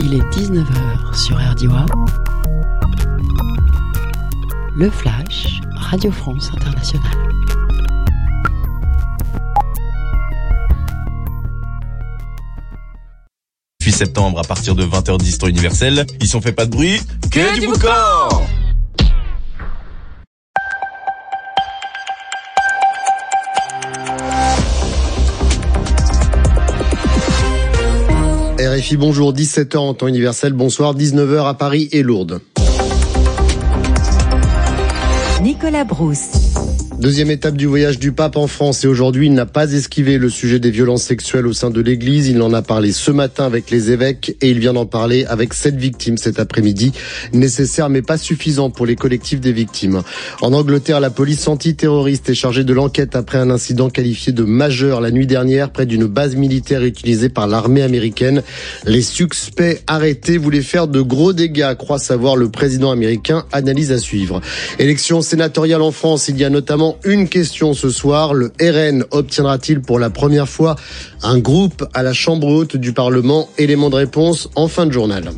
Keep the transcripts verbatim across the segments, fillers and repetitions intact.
Il est dix-neuf heures sur R D W. Le Flash, Radio France Internationale. Depuis septembre, à partir de vingt heures dix, temps universel, ils sont fait pas de bruit, que, que du boucan. R F I, bonjour, dix-sept heures en temps universel, bonsoir, dix-neuf heures à Paris et Lourdes. Nicolas Brousse. Deuxième étape du voyage du pape en France et aujourd'hui, il n'a pas esquivé le sujet des violences sexuelles au sein de l'Église. Il en a parlé ce matin avec les évêques et il vient d'en parler avec sept victimes cet après-midi. Nécessaire mais pas suffisant pour les collectifs des victimes. En Angleterre, la police antiterroriste est chargée de l'enquête après un incident qualifié de majeur la nuit dernière près d'une base militaire utilisée par l'armée américaine. Les suspects arrêtés voulaient faire de gros dégâts, croit savoir le président américain. Analyse à suivre. Élection sénatoriale en France, il y a notamment une question ce soir. Le R N obtiendra-t-il pour la première fois un groupe à la Chambre haute du Parlement? Élément de réponse en fin de journal.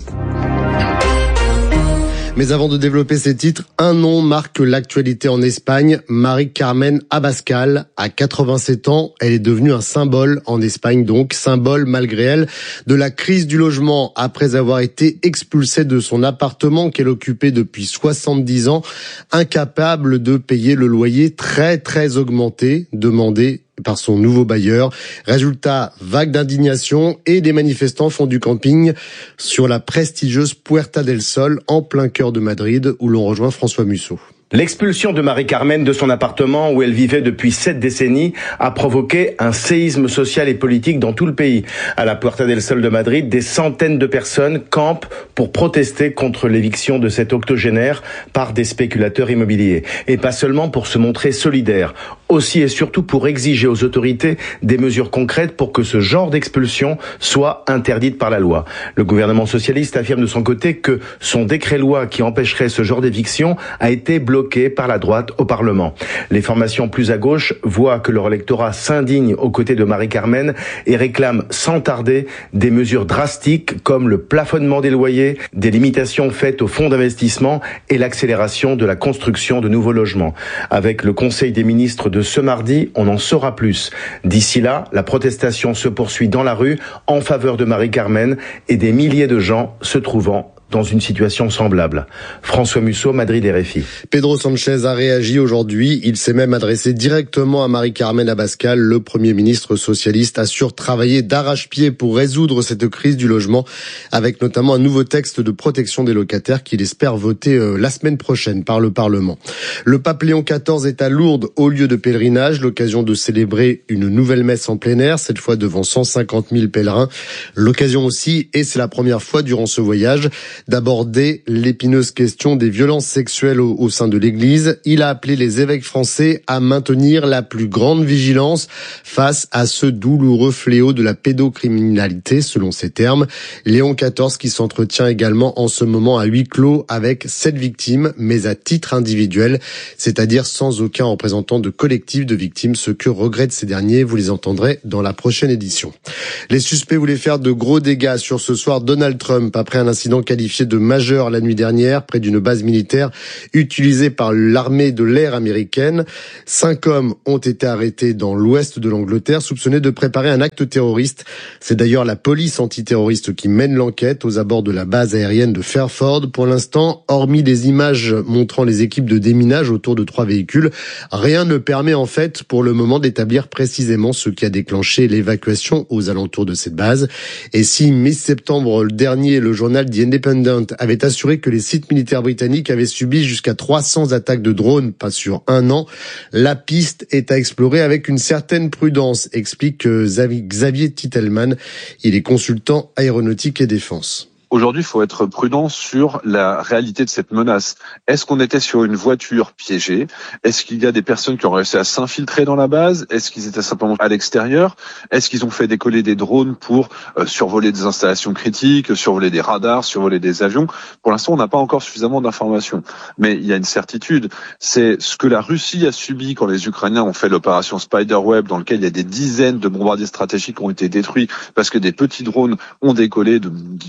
Mais avant de développer ces titres, un nom marque l'actualité en Espagne. Mari Carmen Abascal, à quatre-vingt-sept ans, elle est devenue un symbole en Espagne, donc symbole malgré elle de la crise du logement après avoir été expulsée de son appartement qu'elle occupait depuis soixante-dix ans, incapable de payer le loyer très très augmenté demandé par son nouveau bailleur. Résultat, vague d'indignation et des manifestants font du camping sur la prestigieuse Puerta del Sol en plein cœur de Madrid où l'on rejoint François Musso. L'expulsion de Mari Carmen de son appartement où elle vivait depuis sept décennies a provoqué un séisme social et politique dans tout le pays. À la Puerta del Sol de Madrid, des centaines de personnes campent pour protester contre l'éviction de cet octogénaire par des spéculateurs immobiliers. Et pas seulement pour se montrer solidaires, aussi et surtout pour exiger aux autorités des mesures concrètes pour que ce genre d'expulsion soit interdite par la loi. Le gouvernement socialiste affirme de son côté que son décret-loi qui empêcherait ce genre d'éviction a été bloqué par la droite au Parlement. Les formations plus à gauche voient que leur électorat s'indigne aux côtés de Mari Carmen et réclament sans tarder des mesures drastiques comme le plafonnement des loyers, des limitations faites aux fonds d'investissement et l'accélération de la construction de nouveaux logements. Avec le Conseil des ministres de ce mardi, on en saura plus. D'ici là, la protestation se poursuit dans la rue en faveur de Mari Carmen et des milliers de gens se trouvant dans une situation semblable. François Musso, Madrid, R F I. Pedro Sanchez a réagi aujourd'hui. Il s'est même adressé directement à Mari Carmen Abascal. Le Premier ministre socialiste assure travailler d'arrache-pied pour résoudre cette crise du logement, avec notamment un nouveau texte de protection des locataires qu'il espère voter euh, la semaine prochaine par le Parlement. Le pape Léon quatorze est à Lourdes au lieu de pèlerinage, l'occasion de célébrer une nouvelle messe en plein air, cette fois devant cent cinquante mille pèlerins. L'occasion aussi, et c'est la première fois durant ce voyage, d'aborder l'épineuse question des violences sexuelles au, au sein de l'Église. Il a appelé les évêques français à maintenir la plus grande vigilance face à ce douloureux fléau de la pédocriminalité, selon ses termes. Léon quatorze qui s'entretient également en ce moment à huis clos avec sept victimes, mais à titre individuel, c'est-à-dire sans aucun représentant de collectif de victimes, ce que regrettent ces derniers. Vous les entendrez dans la prochaine édition. Les suspects voulaient faire de gros dégâts sur ce soir Donald Trump après un incident qualifié de majeur la nuit dernière près d'une base militaire utilisée par l'armée de l'air américaine. Cinq hommes ont été arrêtés dans l'ouest de l'Angleterre soupçonnés de préparer un acte terroriste. C'est d'ailleurs la police antiterroriste qui mène l'enquête aux abords de la base aérienne de Fairford. Pour l'instant, hormis des images montrant les équipes de déminage autour de trois véhicules, rien ne permet en fait pour le moment d'établir précisément ce qui a déclenché l'évacuation aux alentours de cette base. Et si mi-septembre dernier, le journal The Independent avait assuré que les sites militaires britanniques avaient subi jusqu'à trois cents attaques de drones, pas sur un an, la piste est à explorer avec une certaine prudence, explique Xavier Titelman. Il est consultant aéronautique et défense. Aujourd'hui, il faut être prudent sur la réalité de cette menace. Est-ce qu'on était sur une voiture piégée? Est-ce qu'il y a des personnes qui ont réussi à s'infiltrer dans la base? Est-ce qu'ils étaient simplement à l'extérieur? Est-ce qu'ils ont fait décoller des drones pour euh, survoler des installations critiques, survoler des radars, survoler des avions? Pour l'instant, on n'a pas encore suffisamment d'informations. Mais il y a une certitude, c'est ce que la Russie a subi quand les Ukrainiens ont fait l'opération Spiderweb, dans lequel il y a des dizaines de bombardiers stratégiques qui ont été détruits parce que des petits drones ont décollé de quelques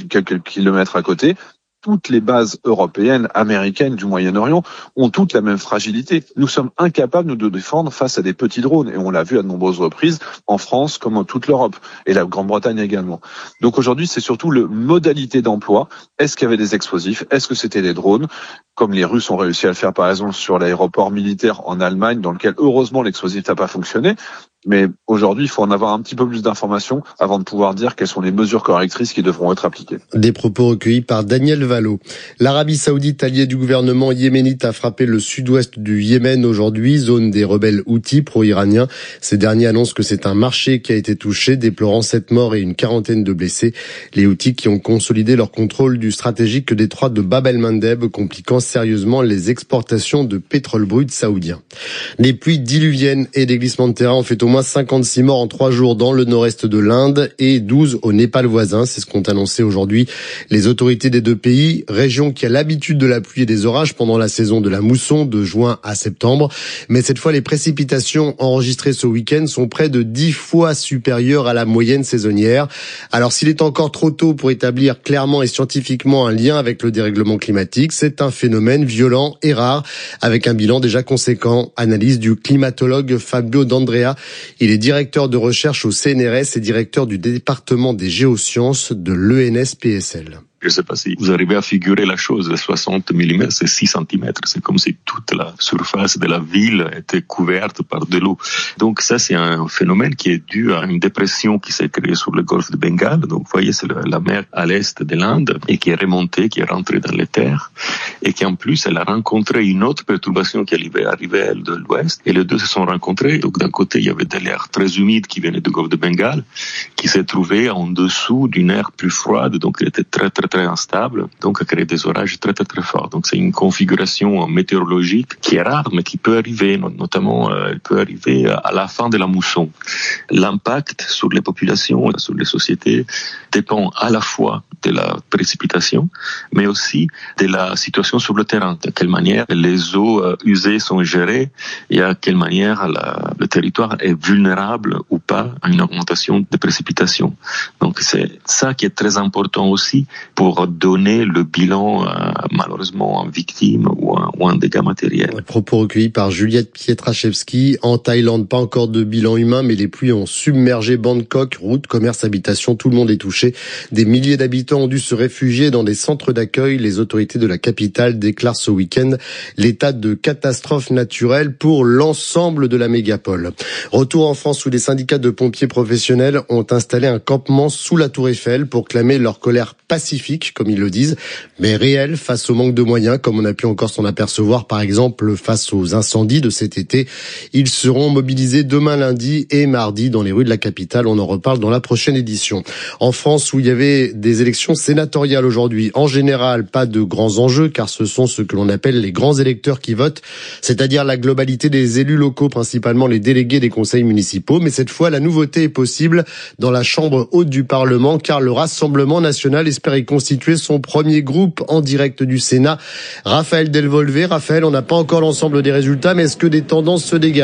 kilomètres à côté. Toutes les bases européennes, américaines, du Moyen-Orient ont toutes la même fragilité. Nous sommes incapables de nous défendre face à des petits drones et on l'a vu à de nombreuses reprises en France comme en toute l'Europe et la Grande-Bretagne également. Donc aujourd'hui, c'est surtout le modalité d'emploi. Est-ce qu'il y avait des explosifs? Est-ce que c'était des drones? Comme les Russes ont réussi à le faire par exemple sur l'aéroport militaire en Allemagne dans lequel heureusement l'explosif n'a pas fonctionné. Mais aujourd'hui, il faut en avoir un petit peu plus d'informations avant de pouvoir dire quelles sont les mesures correctrices qui devront être appliquées. Des propos recueillis par Daniel Valo. L'Arabie Saoudite, alliée du gouvernement yéménite, a frappé le sud-ouest du Yémen aujourd'hui, zone des rebelles houthis pro-iraniens. Ces derniers annoncent que c'est un marché qui a été touché, déplorant sept morts et une quarantaine de blessés. Les houthis qui ont consolidé leur contrôle du stratégique détroit de Bab el-Mandeb, compliquant sérieusement les exportations de pétrole brut saoudien. Les pluies diluviennes et des glissements de terrain ont fait au moins cinquante-six morts en trois jours dans le nord-est de l'Inde et douze au Népal voisin. C'est ce qu'ont annoncé aujourd'hui les autorités des deux pays, région qui a l'habitude de la pluie et des orages pendant la saison de la mousson de juin à septembre. Mais cette fois, les précipitations enregistrées ce week-end sont près de dix fois supérieures à la moyenne saisonnière. Alors s'il est encore trop tôt pour établir clairement et scientifiquement un lien avec le dérèglement climatique, c'est un phénomène violent et rare avec un bilan déjà conséquent. Analyse du climatologue Fabio D'Andrea. Il est directeur de recherche au C N R S et directeur du département des géosciences de l'E N S P S L. Je ne sais pas si vous arrivez à figurer la chose, les soixante millimètres, c'est six centimètres. C'est comme si toute la surface de la ville était couverte par de l'eau. Donc ça, c'est un phénomène qui est dû à une dépression qui s'est créée sur le golfe de Bengale. Donc vous voyez, c'est la mer à l'est de l'Inde et qui est remontée, qui est rentrée dans les terres et qui en plus, elle a rencontré une autre perturbation qui est arrivée à elle de l'ouest et les deux se sont rencontrés. Donc d'un côté, il y avait de l'air très humide qui venait du golfe de Bengale qui s'est trouvé en dessous d'une air plus froide, donc il était très très très instable, donc a créé des orages très très très forts. Donc c'est une configuration météorologique qui est rare, mais qui peut arriver, notamment euh, elle peut arriver à la fin de la mousson. L'impact sur les populations, sur les sociétés, dépend à la fois de la précipitation, mais aussi de la situation sur le terrain, de quelle manière les eaux usées sont gérées et à quelle manière la, le territoire est vulnérable ou pas à une augmentation de précipitations. Donc c'est ça qui est très important aussi pour donner le bilan euh, malheureusement en victime ou en, ou en dégâts matériels. Propos recueillis par Juliette Pietraszewski. En Thaïlande, pas encore de bilan humain, mais les pluies ont submergé Bangkok, routes, commerces, habitations, tout le monde est touché. Des milliers d'habitants ont dû se réfugier dans des centres d'accueil. Les autorités de la capitale déclarent ce week-end l'état de catastrophe naturelle pour l'ensemble de la mégapole. Retour en France où des syndicats de pompiers professionnels ont installé un campement sous la Tour Eiffel pour clamer leur colère pacifique, comme ils le disent, mais réelle face au manque de moyens, comme on a pu encore s'en apercevoir, par exemple, face aux incendies de cet été. Ils seront mobilisés demain lundi et mardi dans les rues de la capitale. On en reparle dans la prochaine édition. En France, où il y avait des élections sénatoriales aujourd'hui, en général, pas de grands enjeux, car ce sont ce que l'on appelle les grands électeurs qui votent, c'est-à-dire la globalité des élus locaux, principalement les délégués des conseils municipaux. Mais cette fois, la nouveauté est possible dans la chambre haute du Parlement, car le Rassemblement national espère y constituer son premier groupe en direct du Sénat. Raphaël Delvolvé. Raphaël, on n'a pas encore l'ensemble des résultats, mais est-ce que des tendances se dégagent ?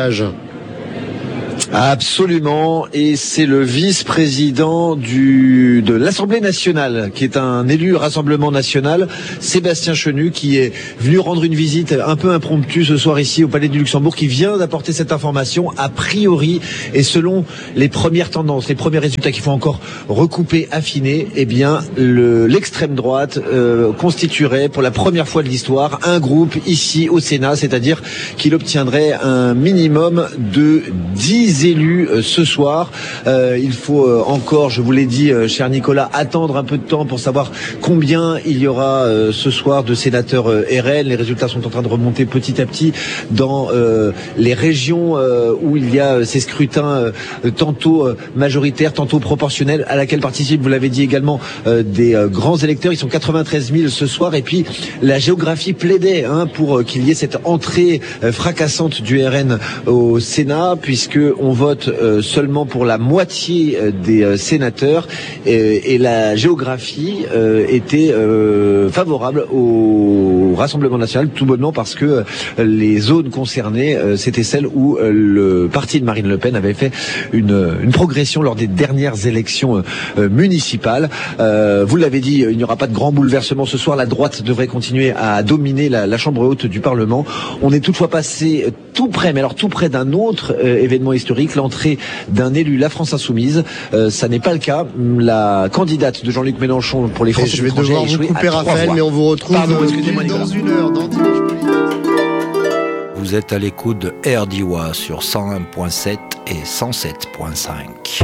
Absolument, et c'est le vice-président du de l'Assemblée nationale, qui est un élu Rassemblement national, Sébastien Chenu, qui est venu rendre une visite un peu impromptue ce soir ici au Palais du Luxembourg, qui vient d'apporter cette information. A priori, et selon les premières tendances, les premiers résultats qu'il faut encore recouper, affiner, eh bien le, l'extrême droite euh, constituerait pour la première fois de l'histoire un groupe ici au Sénat, c'est-à-dire qu'il obtiendrait un minimum de dix élus euh, ce soir. Euh, il faut euh, encore, je vous l'ai dit, euh, cher Nicolas, attendre un peu de temps pour savoir combien il y aura euh, ce soir de sénateurs euh, R N. Les résultats sont en train de remonter petit à petit dans euh, les régions euh, où il y a euh, ces scrutins euh, tantôt euh, majoritaires, tantôt proportionnels, à laquelle participent, vous l'avez dit également, euh, des euh, grands électeurs. Ils sont quatre-vingt-treize mille ce soir. Et puis la géographie plaidait hein, pour euh, qu'il y ait cette entrée euh, fracassante du R N au Sénat, puisque on vote euh, seulement pour la moitié euh, des euh, sénateurs euh, et la géographie euh, était euh, favorable au Rassemblement national, tout bonnement parce que euh, les zones concernées, euh, c'était celles où euh, le parti de Marine Le Pen avait fait une, une progression lors des dernières élections euh, municipales. Euh, vous l'avez dit, il n'y aura pas de grand bouleversement ce soir. La droite devrait continuer à dominer la, la chambre haute du Parlement. On est toutefois passé tout près, mais alors tout près d'un autre euh, événement historique, l'entrée d'un élu, la France Insoumise. Euh, ça n'est pas le cas. La candidate de Jean-Luc Mélenchon pour les Français je vais devoir vous couper, Raphaël, mais on vous retrouve Pardon, dans une heure dans Dimanche Politique. Vous êtes à l'écoute de R D I W A sur cent un virgule sept et cent sept virgule cinq.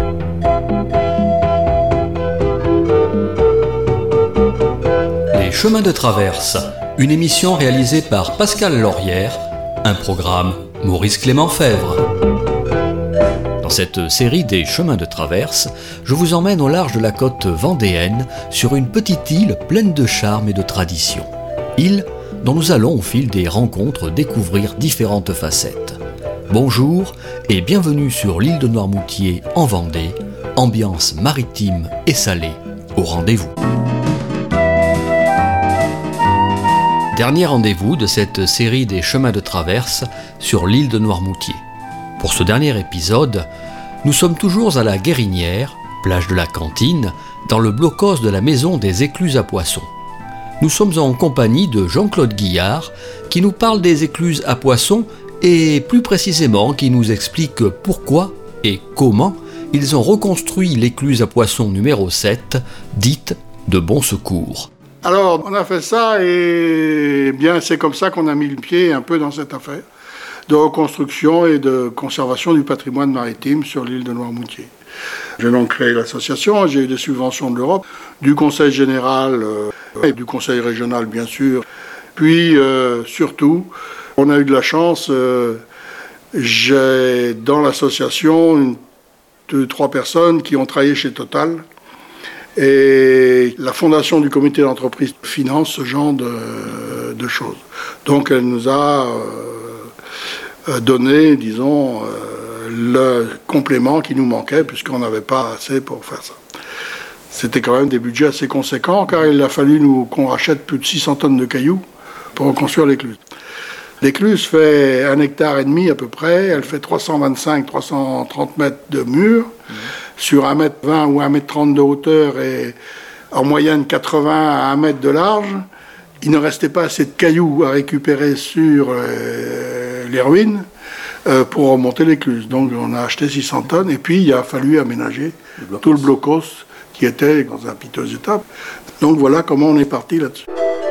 Les chemins de traverse, une émission réalisée par Pascal Laurière, un programme Maurice Clément Fèvre. Dans cette série des chemins de traverse, je vous emmène au large de la côte vendéenne sur une petite île pleine de charme et de tradition. Île dont nous allons au fil des rencontres découvrir différentes facettes. Bonjour et bienvenue sur l'île de Noirmoutier en Vendée, ambiance maritime et salée au rendez-vous. Dernier rendez-vous de cette série des chemins de traverse sur l'île de Noirmoutier. Pour ce dernier épisode, nous sommes toujours à la Guérinière, plage de la Cantine, dans le blocos de la maison des écluses à poissons. Nous sommes en compagnie de Jean-Claude Guillard, qui nous parle des écluses à poissons et plus précisément qui nous explique pourquoi et comment ils ont reconstruit l'écluse à poissons numéro sept, dite de Bon Secours. Alors, on a fait ça et bien c'est comme ça qu'on a mis le pied un peu dans cette affaire de reconstruction et de conservation du patrimoine maritime sur l'île de Noirmoutier. J'ai donc créé l'association, j'ai eu des subventions de l'Europe, du Conseil général euh, et du Conseil régional bien sûr. Puis euh, surtout, on a eu de la chance, euh, j'ai dans l'association une, deux, trois personnes qui ont travaillé chez Total. Et la fondation du comité d'entreprise finance ce genre de, de choses. Donc elle nous a euh, donné, disons, euh, le complément qui nous manquait, puisqu'on n'avait pas assez pour faire ça. C'était quand même des budgets assez conséquents, car il a fallu nous, qu'on rachète plus de six cents tonnes de cailloux pour reconstruire l'écluse. L'écluse fait un hectare et demi à peu près, elle fait trois cent vingt-cinq à trois cent trente mètres de mur, mmh. sur un mètre vingt ou un mètre trente de hauteur et en moyenne quatre-vingts à un mètre de large. Il ne restait pas assez de cailloux à récupérer sur euh, les ruines euh, pour remonter l'écluse. Donc on a acheté six cents tonnes et puis il a fallu aménager le tout le blocos qui était dans un piteux état. Donc voilà comment on est parti là-dessus.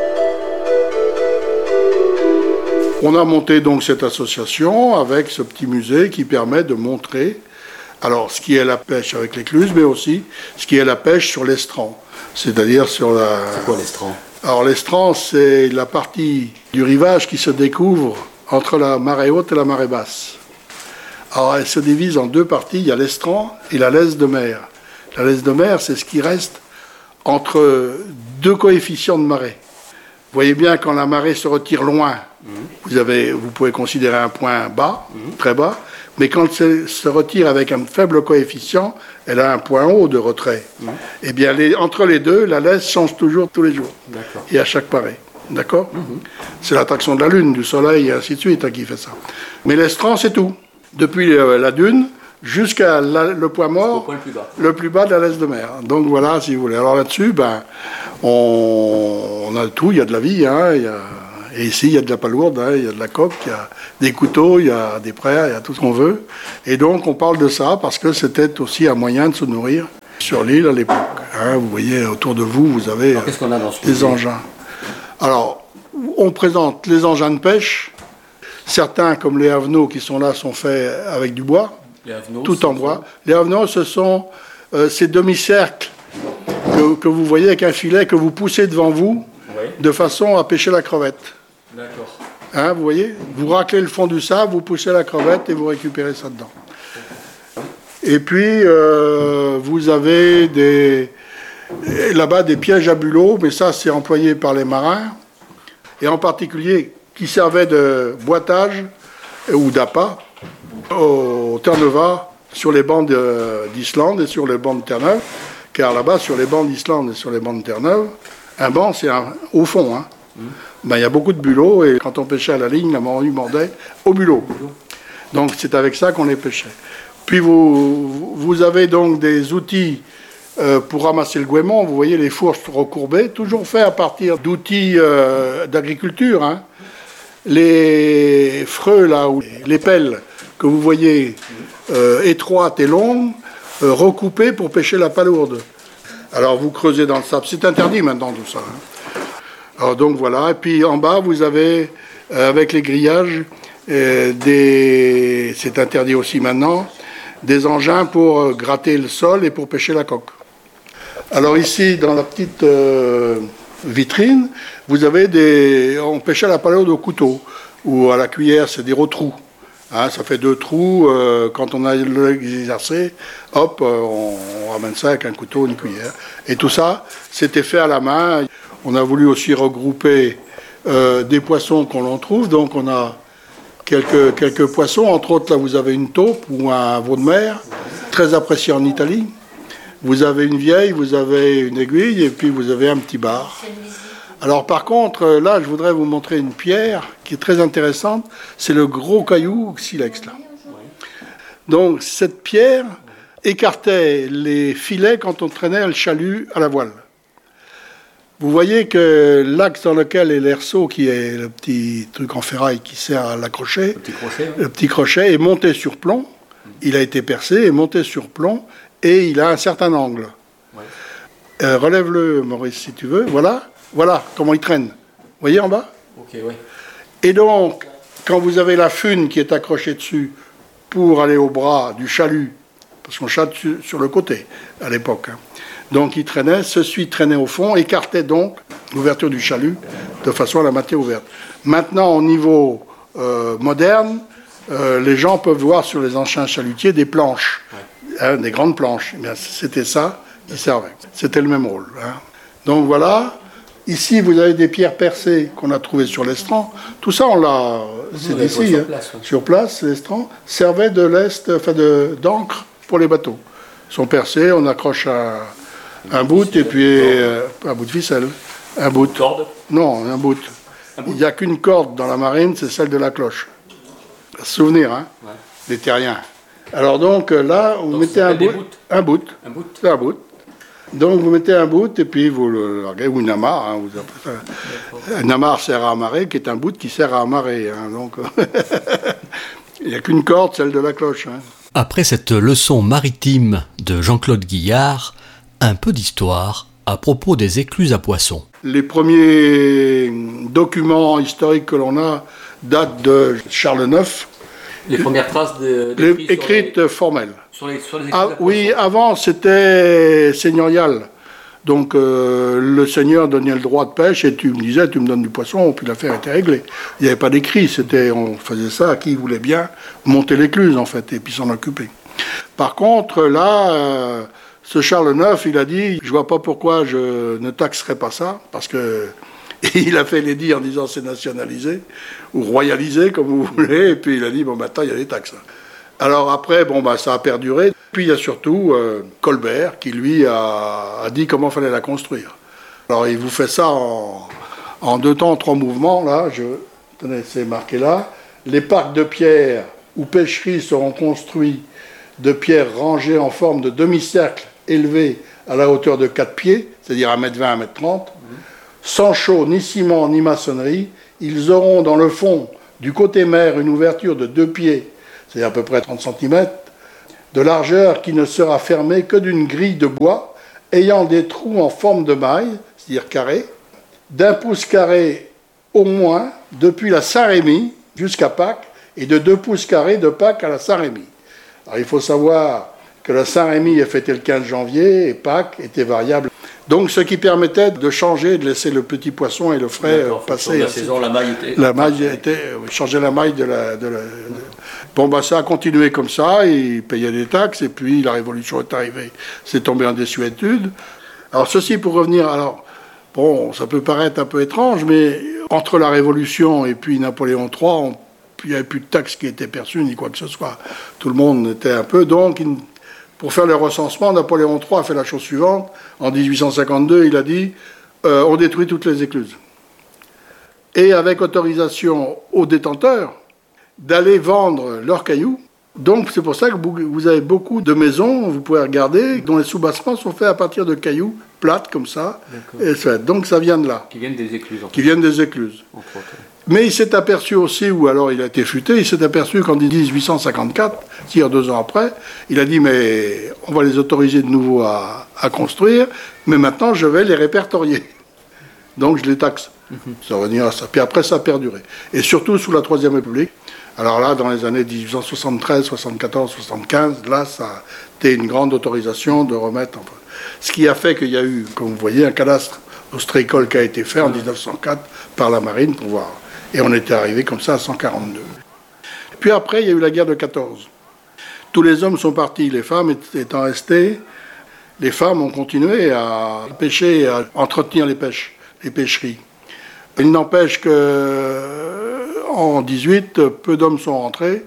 On a monté donc cette association avec ce petit musée qui permet de montrer alors ce qui est la pêche avec l'écluse, mais aussi ce qui est la pêche sur l'estran, c'est-à-dire sur la... C'est quoi l'estran ? Alors l'estran, c'est la partie du rivage qui se découvre entre la marée haute et la marée basse. Alors elle se divise en deux parties, il y a l'estran et la laisse de mer. La laisse de mer, c'est ce qui reste entre deux coefficients de marée. Vous voyez bien, quand la marée se retire loin, mmh. vous, avez, vous pouvez considérer un point bas, mmh. très bas, mais quand elle se retire avec un faible coefficient, elle a un point haut de retrait. Mmh. Eh bien, les, entre les deux, la laisse change toujours tous les jours, D'accord. et à chaque marée. D'accord mmh. C'est l'attraction de la Lune, du Soleil, et ainsi de suite, hein, qui fait ça. Mais l'estran, c'est tout. Depuis euh, la dune jusqu'à la, le point mort, point le, plus bas. le plus bas de la laisse de mer. Donc voilà, si vous voulez. Alors là-dessus, ben, on, on a tout, il y a de la vie, hein, il y a, et ici il y a de la palourde, hein, il y a de la coque, il y a des couteaux, il y a des prêts, il y a tout ce qu'on veut. Et donc on parle de ça parce que c'était aussi un moyen de se nourrir sur l'île à l'époque. Hein, vous voyez, autour de vous, vous avez Alors, qu'est-ce qu'on a dans ce des engins. Alors, on présente les engins de pêche. Certains, comme les havenaux qui sont là, sont faits avec du bois. Les havenaux, tout en bois. Les havenaux, ce sont euh, ces demi-cercles que, que vous voyez avec un filet que vous poussez devant vous, oui. de façon à pêcher la crevette. D'accord. Hein, vous voyez ? Vous raclez le fond du sable, vous poussez la crevette et vous récupérez ça dedans. Et puis, euh, vous avez des, là-bas des pièges à bulots, mais ça, c'est employé par les marins, et en particulier qui servaient de boitage ou d'appât Au Terre-Neuve, sur les bancs d'Islande et sur les bancs de Terre-Neuve, car là-bas, sur les bancs d'Islande et sur les bancs de Terre-Neuve, un banc, c'est un, au fond. Hein. Mmh. Ben, y a beaucoup de bulots, et quand on pêchait à la ligne, la morue mordait au bulot. Donc c'est avec ça qu'on les pêchait. Puis vous, vous avez donc des outils euh, pour ramasser le goémon. Vous voyez les fourches recourbées, toujours fait à partir d'outils euh, d'agriculture. Hein. Les freux, là, ou les pelles que vous voyez euh, étroites et longues, euh, recoupées pour pêcher la palourde. Alors vous creusez dans le sable. C'est interdit maintenant tout ça. Hein. Alors donc voilà. Et puis en bas, vous avez, euh, avec les grillages, euh, des... c'est interdit aussi maintenant, des engins pour gratter le sol et pour pêcher la coque. Alors ici, dans la petite euh, vitrine, vous avez des... On pêchait la palourde au couteau, ou à la cuillère, c'est des rotrous. Hein, ça fait deux trous, euh, quand on a l'exercé, hop, euh, on, on ramène ça avec un couteau, une cuillère. Et tout ça, c'était fait à la main. On a voulu aussi regrouper euh, des poissons qu'on en trouve, donc on a quelques, quelques poissons, entre autres là vous avez une taupe ou un veau de mer, très apprécié en Italie. Vous avez une vieille, vous avez une aiguille et puis vous avez un petit bar. Alors par contre, là je voudrais vous montrer une pierre qui est très intéressante, c'est le gros caillou silex là. Donc cette pierre écartait les filets quand on traînait le chalut à la voile. Vous voyez que l'axe dans lequel est l'erceau, qui est le petit truc en ferraille qui sert à l'accrocher, le petit crochet, ouais. Le petit crochet est monté sur plomb, il a été percé, est monté sur plomb, et il a un certain angle. Ouais. Euh, relève-le, Maurice, si tu veux. Voilà, voilà comment il traîne. Vous voyez en bas ? Ok, ouais. Et donc, quand vous avez la fune qui est accrochée dessus pour aller au bras du chalut, parce qu'on chatte sur le côté à l'époque, hein. Donc il traînait, ceci traînait au fond, écartait donc l'ouverture du chalut de façon à la maintenir ouverte. Maintenant, au niveau euh, moderne, euh, les gens peuvent voir sur les engins chalutiers des planches, ouais. hein, des grandes planches. Eh bien, c'était ça qui servait. C'était le même rôle. Hein. Donc voilà. Ici, vous avez des pierres percées qu'on a trouvées sur l'estran. Tout ça, on l'a. C'est d'ici, sur, hein. ouais. sur place. L'estran servait de lest, enfin de d'encre pour les bateaux. Ils sont percés, on accroche un. Un bout et puis euh, un bout de ficelle. Un bout. Une corde ? Non, un bout. Un bout. Il n'y a qu'une corde dans la marine, c'est celle de la cloche. Souvenir, hein, ouais. des terriens. Alors donc là, vous donc mettez un bout, un bout. Un bout. C'est un bout. Donc vous mettez un bout et puis vous le larguez, ou une amarre. Hein, vous appelez ça. Une amarre sert à amarrer, qui est un bout qui sert à amarrer. Hein, donc il n'y a qu'une corde, celle de la cloche. Hein. Après cette leçon maritime de Jean-Claude Guillard, un peu d'histoire à propos des écluses à poissons. Les premiers documents historiques que l'on a datent de Charles neuf. Les premières traces de, de les, écrites les, formelles. Sur les, sur les écluses ah, à poissons. Oui, avant c'était seigneurial. Donc euh, le seigneur donnait le droit de pêche et tu me disais, tu me donnes du poisson, puis l'affaire était réglée. Il n'y avait pas d'écrit, c'était, on faisait ça à qui voulait bien monter l'écluse en fait, et puis s'en occuper. Par contre, là... Euh, Ce Charles neuf, il a dit, je vois pas pourquoi je ne taxerai pas ça, parce que il a fait l'édit en disant c'est nationalisé, ou royalisé, comme vous voulez, et puis il a dit, bon, maintenant, il y a des taxes. Alors après, bon, bah, ça a perduré. Puis il y a surtout euh, Colbert, qui lui a, a dit comment fallait la construire. Alors il vous fait ça en, en deux temps, trois mouvements, là, je, tenez, c'est marqué là. Les parcs de pierre ou pêcheries seront construits de pierres rangées en forme de demi-cercle élevés à la hauteur de quatre pieds, c'est-à-dire un mètre vingt, un mètre trente, mmh. sans chaux, ni ciment, ni maçonnerie. Ils auront dans le fond, du côté mer, une ouverture de deux pieds, c'est-à-dire à peu près trente centimètres, de largeur qui ne sera fermée que d'une grille de bois, ayant des trous en forme de maille, c'est-à-dire carré, d'un pouce carré au moins, depuis la Saint-Rémy jusqu'à Pâques, et de deux pouces carrés de Pâques à la Saint-Rémy. Alors il faut savoir que la Saint-Rémy est fêtée le quinze janvier et Pâques était variable. Donc ce qui permettait de changer, de laisser le petit poisson et le frais passer. La saison, la maille était... La maille était... changer la maille de la... De la de... Bon, bah ça a continué comme ça, il payait des taxes, et puis la Révolution est arrivée, c'est tombé en désuétude. Alors ceci pour revenir... Alors, bon, ça peut paraître un peu étrange, mais entre la Révolution et puis Napoléon trois, on il n'y avait plus de taxes qui étaient perçues, ni quoi que ce soit. Tout le monde était un peu... Donc, il, pour faire le recensement, Napoléon trois a fait la chose suivante. En dix-huit cent cinquante-deux, il a dit euh, on détruit toutes les écluses. Et avec autorisation aux détenteurs d'aller vendre leurs cailloux. Donc, c'est pour ça que vous avez beaucoup de maisons, vous pouvez regarder, dont les soubassements sont faits à partir de cailloux plates, comme ça. Et ça, donc, ça vient de là. Qui viennent des écluses. En qui viennent des écluses. Entre autres. Mais il s'est aperçu aussi, ou alors il a été futé, il s'est aperçu qu'en dix-huit cent cinquante-quatre, c'est-à-dire deux ans après, il a dit, mais on va les autoriser de nouveau à, à construire, mais maintenant, je vais les répertorier. Donc, je les taxe. Mm-hmm. Ça va venir à ça. Puis après, ça a perduré. Et surtout sous la Troisième République. Alors là, dans les années dix-huit cent soixante-treize, soixante-quatorze, soixante-quinze, là, ça a été une grande autorisation de remettre... Enfin, ce qui a fait qu'il y a eu, comme vous voyez, un cadastre ostréicole qui a été fait en dix-neuf cent quatre par la marine pour voir. Et on était arrivé comme ça à cent quarante-deux. Puis après, il y a eu la guerre de quatorze. Tous les hommes sont partis, les femmes étant restées. Les femmes ont continué à pêcher et à entretenir les pêches, les pêcheries. Il n'empêche qu'en dix-huit, peu d'hommes sont rentrés.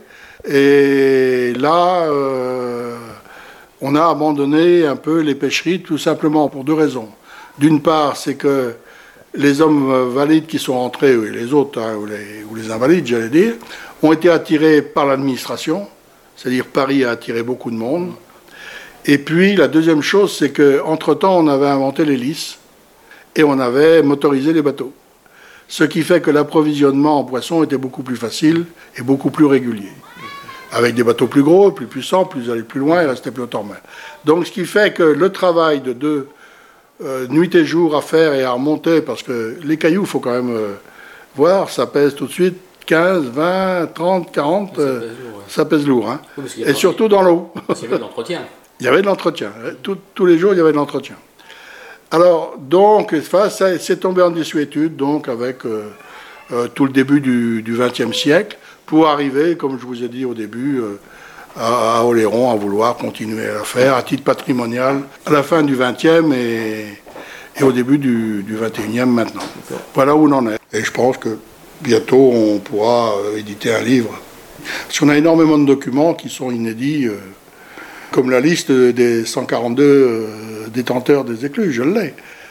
Et là, euh, on a abandonné un peu les pêcheries, tout simplement pour deux raisons. D'une part, c'est que les hommes valides qui sont rentrés, et les autres, hein, ou, les, ou les invalides, j'allais dire, ont été attirés par l'administration. C'est-à-dire Paris a attiré beaucoup de monde. Et puis, la deuxième chose, c'est qu'entre-temps, on avait inventé l'hélice et on avait motorisé les bateaux. Ce qui fait que l'approvisionnement en poissons était beaucoup plus facile et beaucoup plus régulier. Avec des bateaux plus gros, plus puissants, plus ils allaient plus loin, ils restaient plus longtemps en mer. Donc ce qui fait que le travail de deux euh, nuit et jour à faire et à remonter, parce que les cailloux, il faut quand même euh, voir, ça pèse tout de suite quinze, vingt, trente, quarante, euh, ça pèse lourd. Ouais. Ça pèse lourd hein. Oui, et surtout dans l'eau. Il y avait de l'entretien. Il y avait de l'entretien. Tout, tous les jours, il y avait de l'entretien. Alors, donc, ça, c'est tombé en désuétude, donc, avec euh, euh, tout le début du vingtième siècle, pour arriver, comme je vous ai dit au début, euh, à, à Oléron, à vouloir continuer à la faire, à titre patrimonial, à la fin du vingtième et, et au début du, du vingt et unième maintenant. Voilà où on en est. Et je pense que bientôt, on pourra euh, éditer un livre. Parce qu'on a énormément de documents qui sont inédits, euh, comme la liste des cent quarante-deux euh, détenteurs des écluses, je l'ai.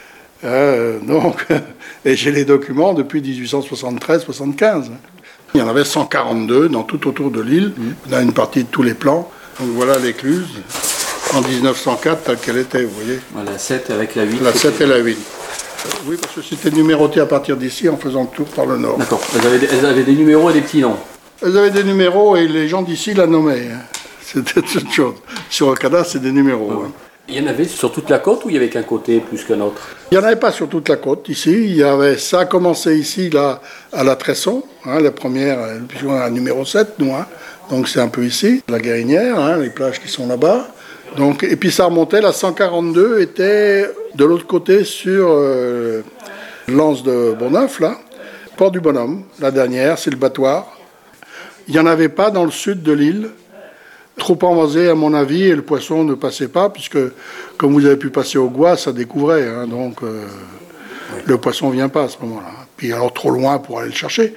Euh, donc, et j'ai les documents depuis dix-huit cent soixante-treize soixante-quinze. Il y en avait cent quarante-deux dans tout autour de l'île, mmh. dans une partie de tous les plans. Donc voilà l'écluse en dix-neuf cent quatre telle qu'elle était, vous voyez. La sept avec la huit. La sept et la huit. Oui, parce que c'était numéroté à partir d'ici en faisant le tour par le nord. D'accord. Elles avaient, des, elles avaient des numéros et des petits noms. Elles avaient des numéros et les gens d'ici la nommaient. C'était toute chose. Sur le cadastre, c'est des numéros. Ah oui. Hein. Il y en avait sur toute la côte ou il y avait qu'un côté plus qu'un autre? Il n'y en avait pas sur toute la côte. Ici, il y avait, ça a commencé ici, là, à la Tresson, hein, la première, puisqu'on a la numéro sept, nous. Hein, donc c'est un peu ici, la Guérinière, hein, les plages qui sont là-bas. Donc, et puis ça remontait, la cent quarante-deux était de l'autre côté sur euh, l'anse de Bonneuf, là, Port du Bonhomme, la dernière, c'est le battoir. Il n'y en avait pas dans le sud de l'île. Trop envasé, à mon avis, et le poisson ne passait pas, puisque, comme vous avez pu passer au Gois, ça découvrait. Hein, donc, euh, oui. Le poisson ne vient pas à ce moment-là. Puis alors, trop loin pour aller le chercher.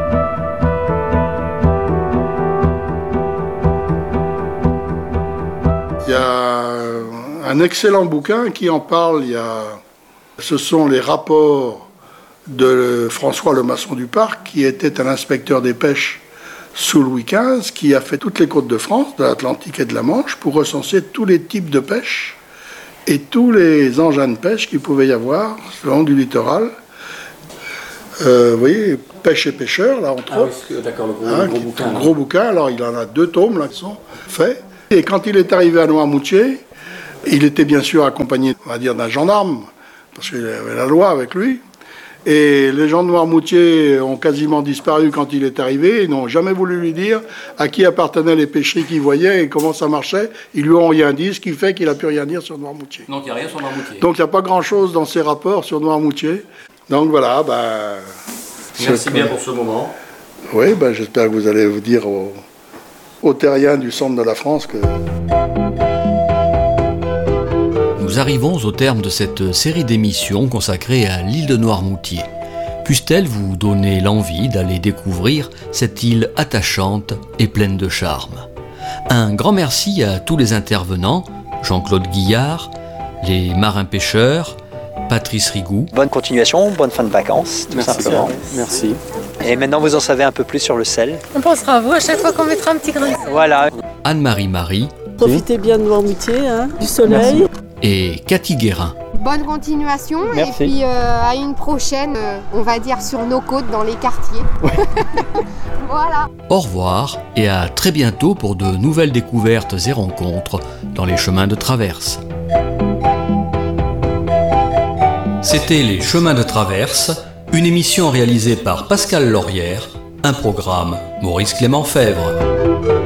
Il y a un excellent bouquin qui en parle. Il y a, ce sont les rapports de François Lemasson du Parc, qui était un inspecteur des pêches sous Louis quinze, qui a fait toutes les côtes de France, de l'Atlantique et de la Manche, pour recenser tous les types de pêche et tous les engins de pêche qu'il pouvait y avoir le long du littoral. Euh, vous voyez, pêche et pêcheurs, là, entre ah, autres. Oui, d'accord, le gros, hein, le gros bouquin. Un gros bouquin, alors il en a deux tomes, là, qui sont faits. Et quand il est arrivé à Noirmoutier, il était bien sûr accompagné, on va dire, d'un gendarme, parce qu'il avait la loi avec lui. Et les gens de Noirmoutier ont quasiment disparu quand il est arrivé. Ils n'ont jamais voulu lui dire à qui appartenaient les pêcheries qu'il voyait et comment ça marchait. Ils lui ont rien dit, ce qui fait qu'il n'a pu rien dire sur Noirmoutier. Donc il n'y a rien sur Noirmoutier. Donc il n'y a pas grand-chose dans ses rapports sur Noirmoutier. Donc voilà, ben... Merci bien pour ce moment. Oui, ben, j'espère que vous allez vous dire aux, aux terriens du centre de la France que... Nous arrivons au terme de cette série d'émissions consacrée à l'île de Noirmoutier. puisse-t-elle vous donner l'envie d'aller découvrir cette île attachante et pleine de charme. Un grand merci à tous les intervenants, Jean-Claude Guillard, les marins-pêcheurs, Patrice Rigoux. Bonne continuation, bonne fin de vacances, tout Merci, simplement. Merci. Et maintenant vous en savez un peu plus sur le sel. On pensera à vous à chaque fois qu'on mettra un petit grain. Voilà. Anne-Marie Marie. Profitez bien de Noirmoutier, hein, du soleil. Merci. Et Cathy Guérin. Bonne continuation. Merci. Et puis euh, à une prochaine, euh, on va dire sur nos côtes, dans les quartiers. Voilà. Au revoir et à très bientôt pour de nouvelles découvertes et rencontres dans les chemins de traverse. C'était Les Chemins de Traverse, une émission réalisée par Pascal Laurière, un programme Maurice Clément Fèvre.